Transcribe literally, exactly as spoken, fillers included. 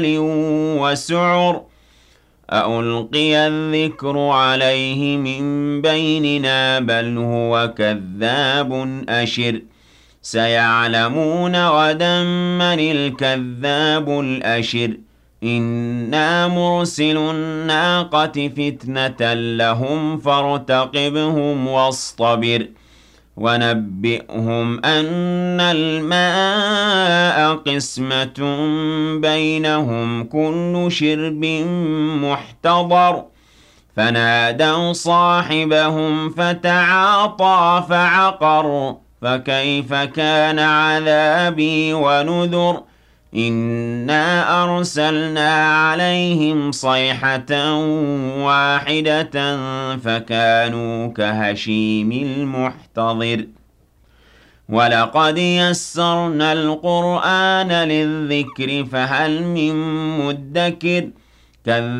وسعر أألقي الذكر عليه من بيننا بل هو كذاب أشر سيعلمون غدا من الكذاب الأشر إنا مرسل الناقة فتنة لهم فارتقبهم واصطبر ونبئهم أن الماء قسمة بينهم كل شرب محتضر فنادوا صاحبهم فتعاطى فعقر فكيف كان عذابي ونذر إنا أرسلنا عليهم صيحة واحدة فكانوا كهشيم المحتضر ولقد يسرنا القرآن للذكر فهل من مدكر كذب